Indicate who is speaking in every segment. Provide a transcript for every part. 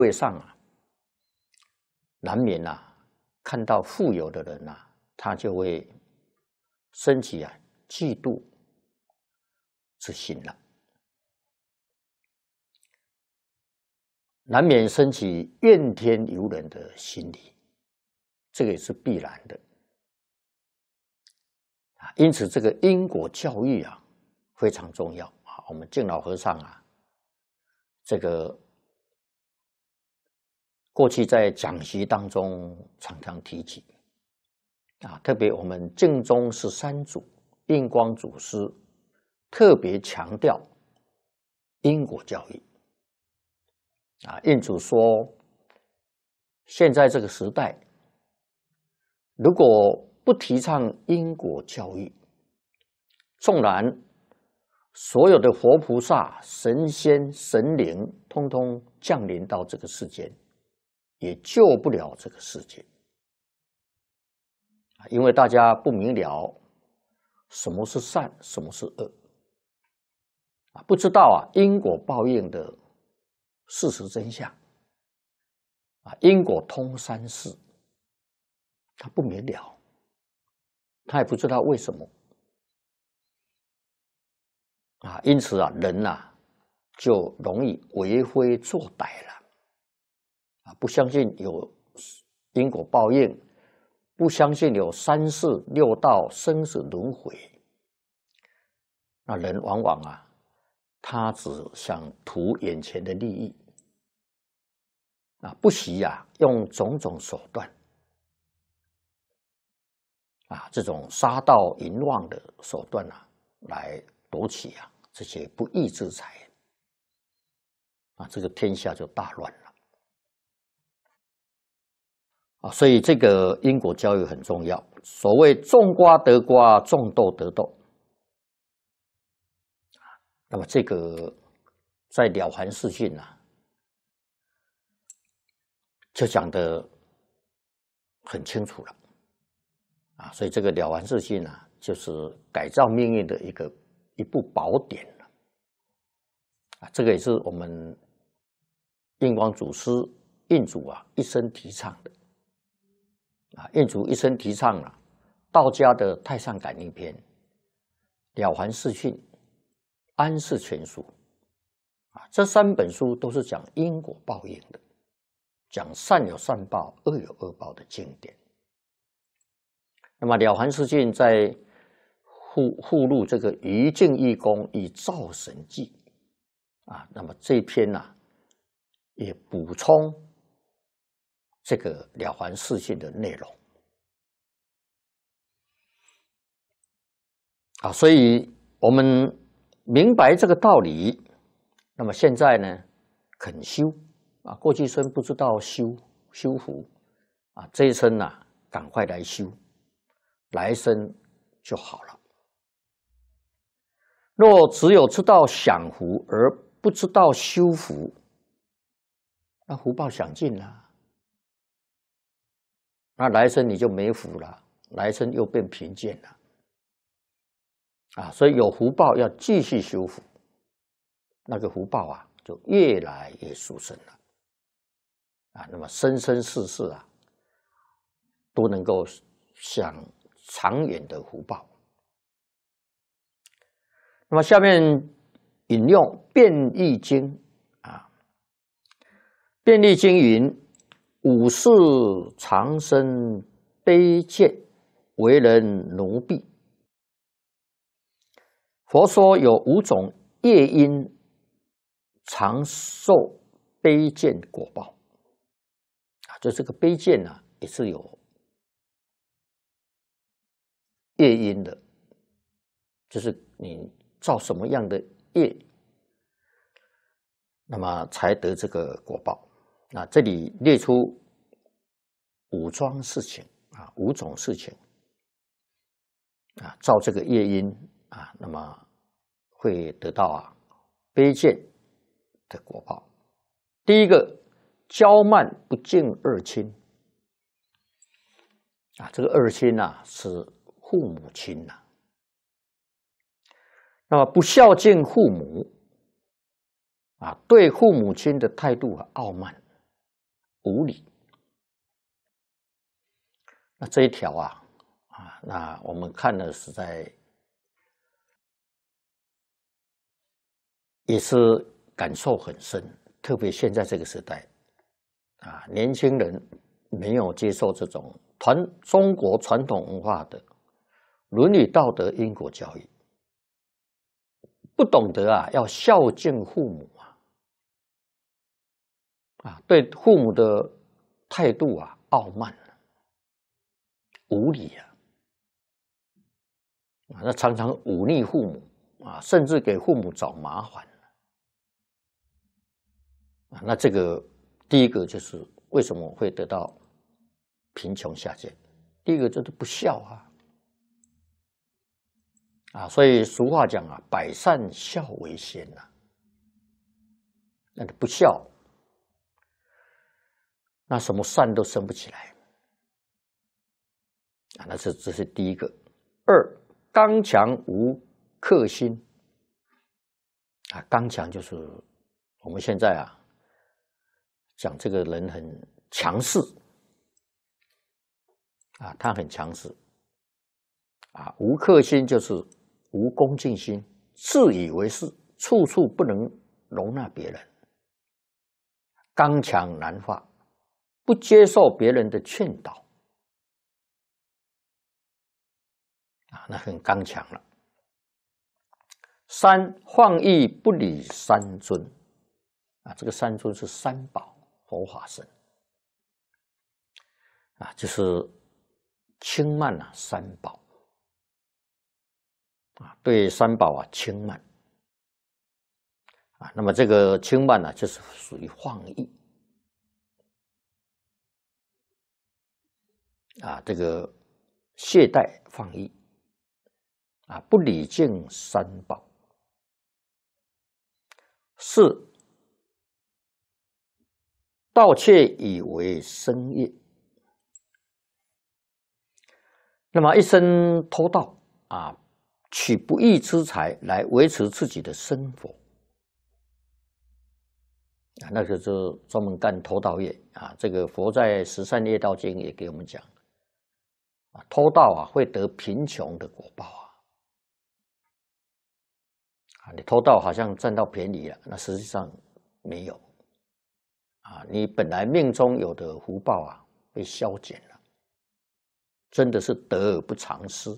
Speaker 1: 会上啊，难免啊，看到富有的人啊，他就会升起啊嫉妒之心了，难免升起怨天尤人的心理，这个也是必然的啊。因此，这个因果教育啊非常重要啊。我们敬老和尚啊，这个过去在讲习当中常常提起啊，特别我们净宗13祖印光祖师特别强调因果教育啊。印祖说，现在这个时代，如果不提倡因果教育，纵然所有的活菩萨、神仙、神灵通通降临到这个世间，也救不了这个世界，因为大家不明了什么是善，什么是恶，不知道因果报应的事实真相，因果通三世，他不明了，他也不知道为什么因此人就容易为非作歹了不相信有因果报应，不相信有三世六道生死轮回，那人往往他只想图眼前的利益不惜用种种手段这种杀盗淫妄的手段来夺取这些不义之财这个天下就大乱了所以这个因果教育很重要。所谓种瓜得瓜，种豆得豆。那么这个在《了凡四训》就讲得很清楚了所以这个《了凡四训》就是改造命运的一部宝典这个也是我们印光祖师印祖一生提倡的印祖一生提倡道家的《太上感应篇》、《了凡四训》、《安世全书》这3本书都是讲因果报应的，讲善有善报，恶有恶报的经典。那么《了凡四训》在附录这个余净义功与造神记那么这一篇也补充这个《了凡四训》的内容所以我们明白这个道理，那么现在呢，肯修过去生不知道修福这一生赶快来修，来生就好了。若只有知道享福而不知道修福，那福报享尽了，那来生你就没福了，来生又变贫贱了所以有福报要继续修福，那个福报就越来越殊胜了那么生生世世都能够享长远的福报。那么下面引用《变易经》变易经云：五世长生卑贱，为人奴婢。佛说有5种业因长受卑贱果报就这个卑贱也是有业因的，就是你造什么样的业，那么才得这个果报。那这里列出5桩事情5种事情造这个业因那么会得到卑贱的果报。第一个，骄慢不敬二亲这个二亲是父母亲那么不孝敬父母对父母亲的态度傲慢无理。那这一条那我们看了实在也是感受很深，特别现在这个时代年轻人没有接受这种中国传统文化的伦理道德因果教育，不懂得要孝敬父母对父母的态度傲慢无理那常常忤逆父母甚至给父母找麻烦那这个第一个就是为什么会得到贫穷下贱？第一个就是不孝所以俗话讲百善孝为先那你不孝，那什么善都生不起来那这是第一个。二，刚强无克心刚强就是我们现在讲这个人很强势他很强势无克心就是无恭敬心，自以为是，处处不能容纳别人，刚强难化，不接受别人的劝导那很刚强了。三，放逸不理三尊这个三尊是三宝佛法僧就是轻慢三宝对三宝轻慢那么这个轻慢就是属于放逸这个懈怠放逸不礼敬三宝。四，盗窃以为生业，那么一生偷盗取不义之财来维持自己的生活那个就专门干偷盗业这个佛在《十善业道经》也给我们讲偷盗会得贫穷的果报你偷盗好像占到便宜了，那实际上没有你本来命中有的福报被消减了，真的是得而不偿失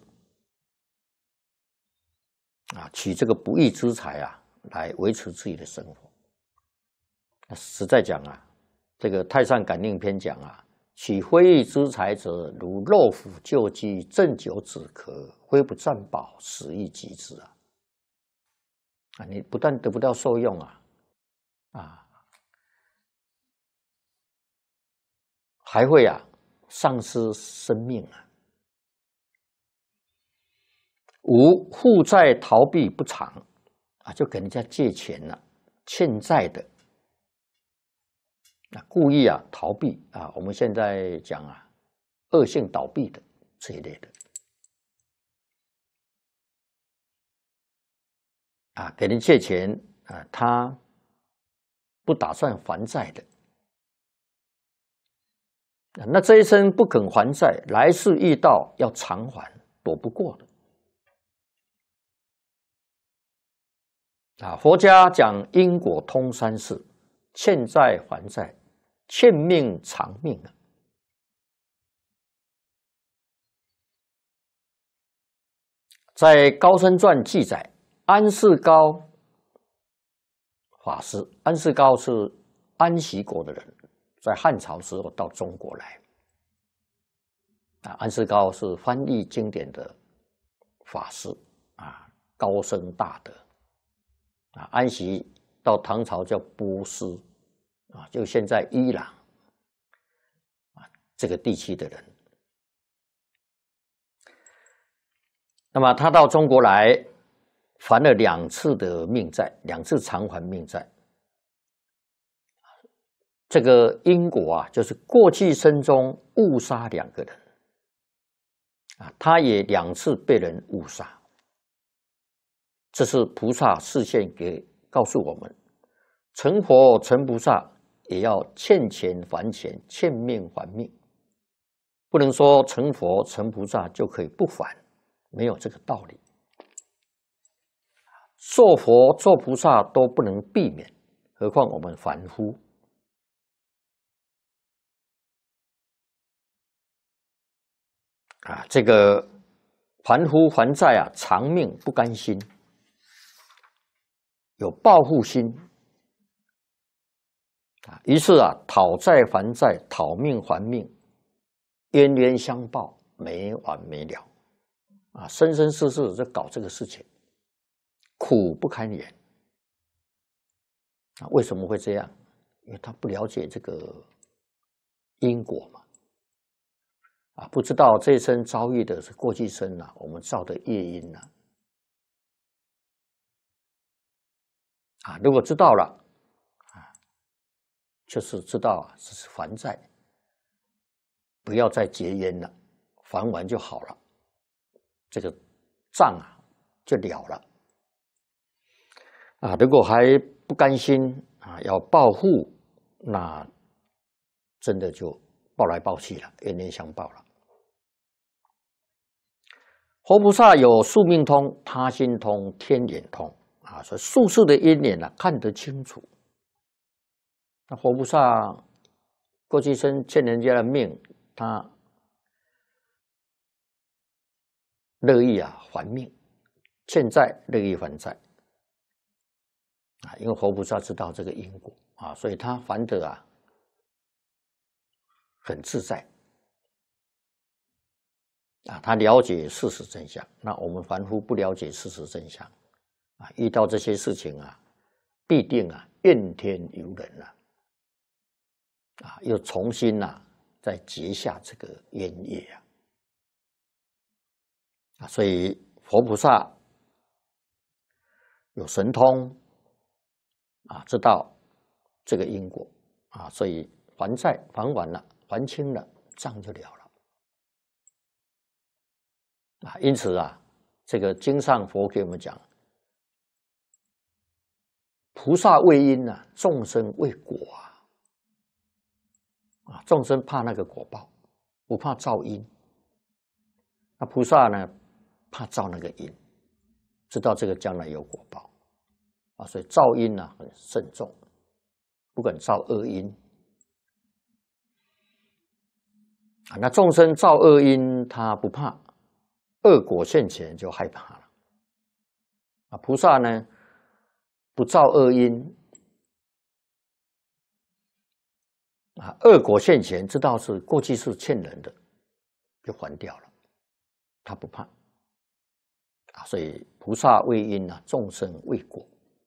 Speaker 1: 取这个不义之财来维持自己的生活实在讲这个《太上感应篇》讲取非义之财者，如肉腐旧鸡，鸩酒止渴，非不占宝，死亦及之你不但得不到受用还会丧失生命五，负债逃避不偿就给人家借钱了，欠债的故意逃避我们现在讲恶性倒闭的这一类的给人借钱他不打算还债的那这一生不肯还债，来世遇到要偿还躲不过的佛家讲因果通三世，欠债还债，欠命偿命在《高僧传》记载，安世高法师，安世高是安息国的人，在汉朝时候到中国来安世高是翻译经典的法师高僧大德安息到唐朝叫波斯就现在伊朗这个地区的人。那么他到中国来还了2次的命债，2次偿还命债。这个因果就是过去生中误杀2个人他也2次被人误杀。这是菩萨示现告诉我们，成佛成菩萨也要欠钱还钱，欠命还命，不能说成佛成菩萨就可以不还，没有这个道理。做佛做菩萨都不能避免，何况我们凡夫。这个凡夫还债偿命不甘心，有报复心于是讨债还债，讨命还命，冤冤相报，没完没了生生世世就搞这个事情，苦不堪言为什么会这样？因为他不了解这个因果嘛不知道这一生遭遇的是过去生我们造的业因如果知道了就是知道这是还债，不要再结冤了，还完就好了，这个账就了了如果还不甘心要报复，那真的就报来报去了，冤冤相报了。活菩萨有宿命通、他心通、天眼通所以术士的因缘看得清楚。那活菩萨过去生欠人家的命，他乐意还命，欠债乐意还债因为活菩萨知道这个因果所以他还得很自在他了解事实真相。那我们凡夫不了解事实真相遇到这些事情必定怨天尤人又重新再结下这个冤业所以佛菩萨有神通知道这个因果所以还债还完了，还清了，账就了了因此这个经上佛给我们讲，菩萨为因众生为果众生怕那个果报，不怕造因。那菩萨呢，怕造那个因，知道这个将来有果报所以造因很慎重，不敢造恶因那众生造恶因他不怕，恶果现前就害怕了菩萨呢不造恶因恶果现前，知道是过去是欠人的，就还掉了，他不怕所以菩萨为因众生为果。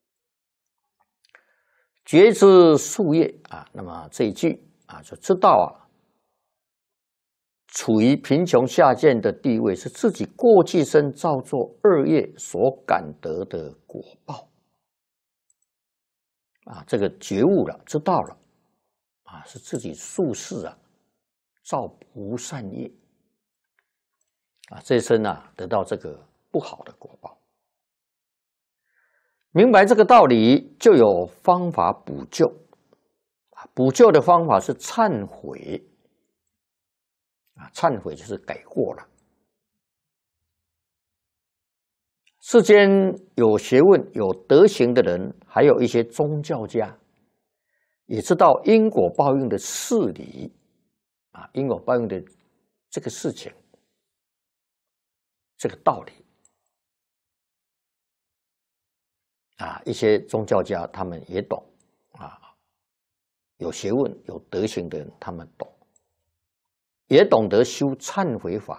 Speaker 1: 觉知宿业那么这一句就知道处于贫穷下贱的地位，是自己过去生造作恶业所感得的果报这个觉悟了，知道了是自己宿世造不善业这一生得到这个不好的果报。明白这个道理，就有方法补救补救的方法是忏悔忏悔就是改过了。世间有学问有德行的人，还有一些宗教家，也知道因果报应的事理因果报应的这个事情，这个道理一些宗教家他们也懂有学问有德行的人他们懂，也懂得修忏悔法，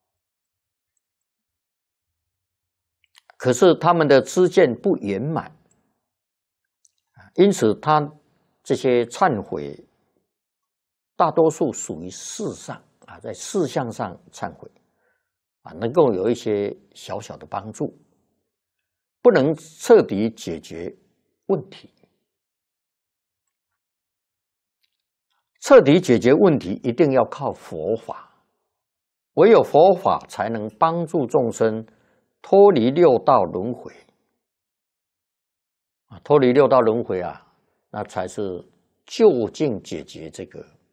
Speaker 1: 可是他们的知见不圆满因此他这些忏悔大多数属于事上在事项上忏悔能够有一些小小的帮助，不能彻底解决问题。彻底解决问题一定要靠佛法，唯有佛法才能帮助众生脱离六道轮回脱离六道轮回那才是就近解决这个